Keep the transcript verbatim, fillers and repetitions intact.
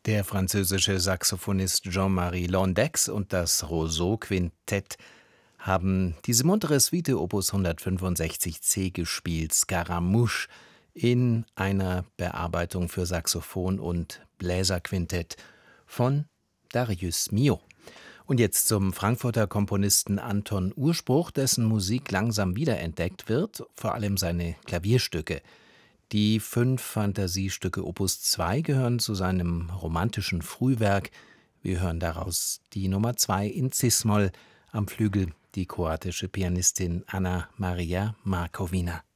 Der französische Saxophonist Jean-Marie Londex und das Roseau-Quintett haben diese muntere Suite Opus hundertfünfundsechzig c gespielt, Scaramouche, in einer Bearbeitung für Saxophon und Bläserquintett von Darius Milhaud. Und jetzt zum Frankfurter Komponisten Anton Urspruch, dessen Musik langsam wiederentdeckt wird, vor allem seine Klavierstücke. Die fünf Fantasiestücke Opus zwei gehören zu seinem romantischen Frühwerk. Wir hören daraus die Nummer zwei in Cis-Moll, am Flügel die kroatische Pianistin Anna Maria Markovina.